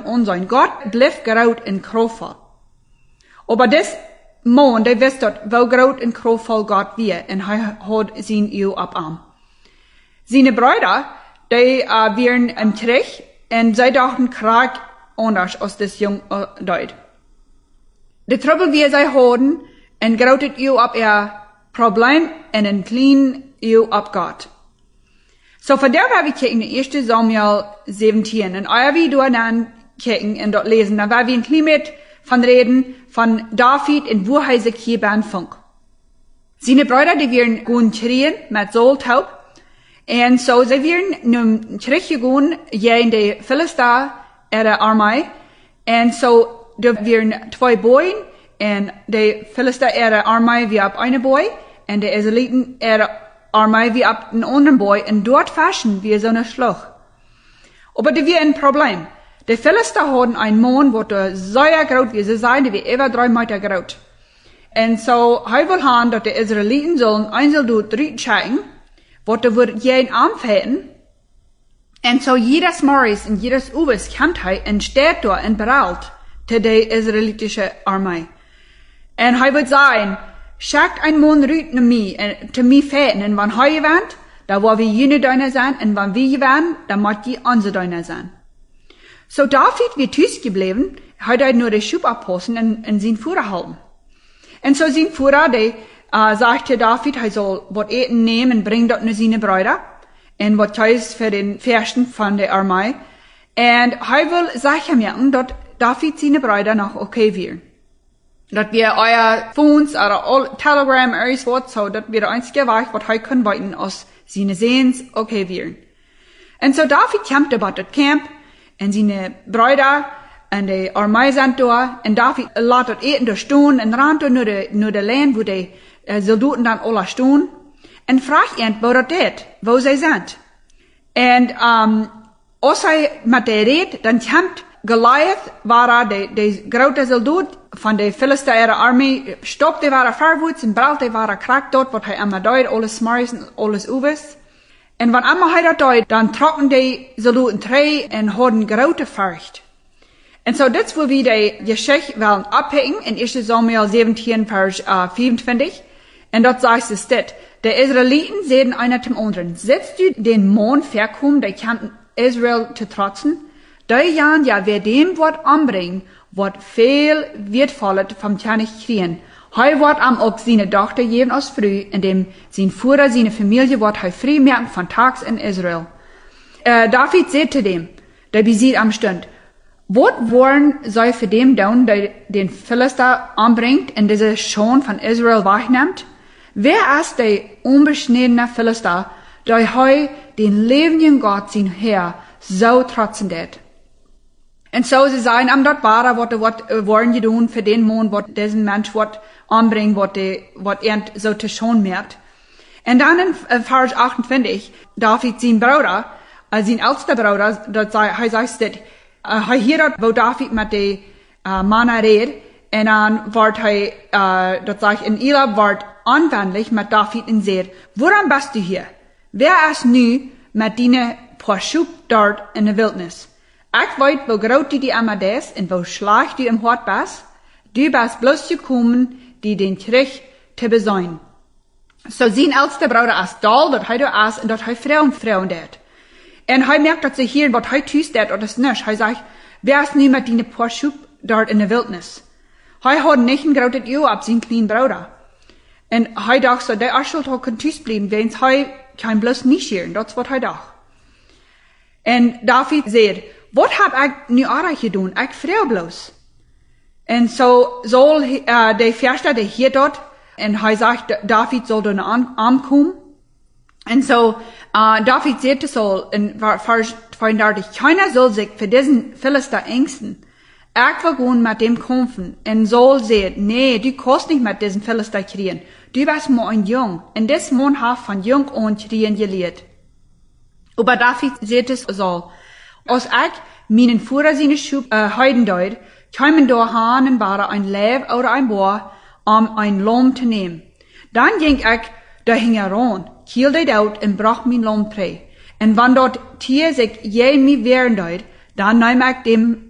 unsein. Gott blieb graut in Krofel. Aber das Mann, der wisst dort, wo graut in Krofel Gott wir, und er hat sein Ehe abarm. Seine Brüder, die wären im Krieg, und sie dachten Krieg anders als das jung Deut. Die Trouble, wie sie hatten, und grautet Ehe ab ihr Problem, und ein klein Ehe ab Gott. So, von der wir kicken in 1. Samuel 17, und wie du dann kicken und dort lesen, dann wir ein klein mit von reden, von David und wo er sich hier anfängt. Seine Brüder, die wären gehen schreien mit Soltaub, und so, sie wären nun zurückgegangen, in die Philister, ihre Armee, und so, da wären 2 Boyen, und die Philister, ihre Armee, wie ab eine Boy, und die Israeliten, ihre Armee, wie ab einen anderen Boy, und dort fashion wir so eine Schlucht. Aber da wäre ein Problem. Die Philister hatten einen Mann, der sehr groß wie sie sein, der wie über 3 Meter groß. Und so, er will haben, dass die Israeliten sollen einzeln dort checken, wo der wird jeden Arm fäden. Und so, jedes Morris und jedes Uwes kommt und steht dort und bereit zu der israelitischen Armee. Und er wird sagen, schickt ein Mann rüt zu mir fäden, und wenn er gewinnt, da wo wir jene deiner sein, und wenn wir gewinnen, dann muss die unsere deiner sein. So David wird tüß geblieben, hat nur den Schub abpassen und seinen Führer halten. Und so sein Führer, der sagte David, er soll was eten nehmen und bringt dort nur seine Brüder, und was heißt für den Fürsten von der Armee. Und er will sicher merken, dass David seine Brüder noch okay wären. Dass wir euer Phones oder Telegram alles was, so dass wir der einzige Weg, was er können weiten, aus seine Sehens okay wären. Und so David kämpfte bei das Camp, und seine Brüder und die Armee sind da, und David lässt dort eten da stehen, und rannt nur der Land, wo die Soldaten dann alle stehen, und fragt ihn, wo das ist, wo sie sind. Und, als er mit der redet, dann kämpft Goliath, war der große Soldat von der Philister ihrer Armee, stoppt, der war vorwärts, und braucht, der war krack dort, wo er immer dort, alles Smarries und alles Uwes. Und wenn einmal er dort, dann trocken die Soldaten 3 und haben große Furcht. Und so, das, wo wir die Geschichte wollen abhängen, in 1. Samuel 17, Vers 25, und dort sagt es das, die Israeliten sehen einer zum anderen, setzt du den Mond verkommen, die kämpfen Israel zu trotzen, die Jan ja, wer dem Wort anbringen, wird viel wertvoller vom König kriegen. Hij wird am auch seine Tochter geben als früh, indem sein Führer, seine Familie wird hij früh merken von Tags in Israel. David sagt zu dem, der besiegt am Stund, was wollen sie für dem tun, der den Philister anbringt und diese Schon von Israel wegnimmt? Wer ist der unbeschnittene Philister, der heu den lebenden Gott, sein Herr, so trotzen wird? Und so, sie sagen, am dort war, was wollen die tun für den Mond, was diesen Mensch wird anbringen, was so zu schon merkt. Und dann in Vers 28, David, sein Bruder, sein ältester Bruder, er sagt, er hört, wo David mit den Männer redet, und dann wird dort sagt, in Elab wird anwendlich mit David und sagt, woran bist du hier? Wer ist nu mit deinen paar Schub dort in der Wildnis? Ich weiß, wo groß die einmal ist und wo schlecht du im Hort bist. Du bist bloß gekommen, die den Krieg zu besäuen. So, sein ältester Bruder ist da, dort er ist, und dort Frauen dort. Und er merkt, dass sie hier, was er tust, dort, oder es nicht. Er sagt, wer ist nie mit deinen paar Schub dort in der Wildnis? Er hat nicht ein großes Ehe ab, sein kleinen Bruder. Und er dachte so, der Aschel kann tust bleiben, wenn er kann bloß nicht hier, das ist was er dachte. Und David sagt, was hab ich nu auch getan? Ich freu bloß. Und so soll der Förster, der hier dort, und er sagt, David soll dann ankommen. Und so, David sagte so, in Vers 32, keiner soll sich für diesen Philister ängsten. Ich will gehen mit dem kämpfen. Und soll sagen, nee, du kannst nicht mit diesem Philister kriegen. Du bist nur ein Jung. Und das Mann hat von jung an kriegen gelehrt. Aber David sagte so, als ich meinen Führer seine Schub heiden deut, kämen da Hahn und ein Leib oder ein Bohr, ein Lamm zu nehmen. Dann ging ich dahin heran, kielte dort und brach mein Lamm prä. Und wenn dort Tier sich je mir wehren deut, dann nahm ich dem